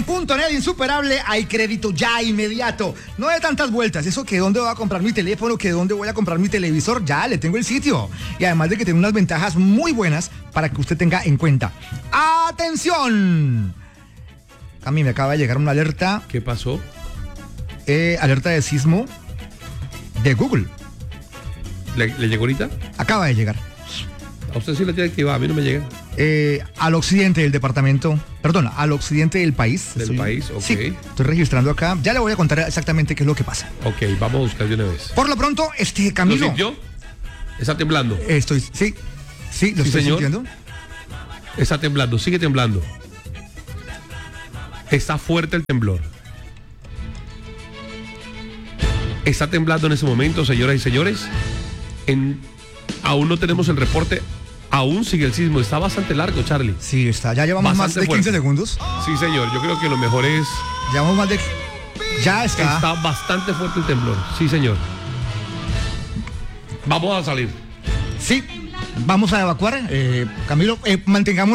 Punto.net insuperable, hay crédito ya inmediato. No de tantas vueltas, eso que dónde voy a comprar mi teléfono, que dónde voy a comprar mi televisor, ya le tengo el sitio. Y además de que tiene unas ventajas muy buenas para que usted tenga en cuenta. ¡Atención! A mí me acaba de llegar una alerta. ¿Qué pasó? Alerta de sismo de Google. ¿Le llegó ahorita? Acaba de llegar. A usted sí le tiene que activar, a mí no me llega. Al occidente del departamento, perdón, al occidente del país. Del país, ok. Sí, estoy registrando acá. Ya le voy a contar exactamente qué es lo que pasa. Ok, vamos a buscar de una vez. Por lo pronto, Camilo. ¿Lo sintió? ¿Está temblando? Sí, lo Sí, estoy señor. sintiendo. Está temblando, sigue temblando. Está fuerte el temblor. Está temblando en ese momento, señoras y señores. Aún no tenemos el reporte. Aún sigue el sismo. Está bastante largo, Charlie. Sí, está. Ya llevamos Bastante más de 15 fuerte. segundos. Sí, señor. Yo creo que lo mejor es... Llevamos más de... Ya está. Está bastante fuerte el temblor. Sí, señor. Vamos a salir. Sí, vamos a evacuar. Camilo, mantengamos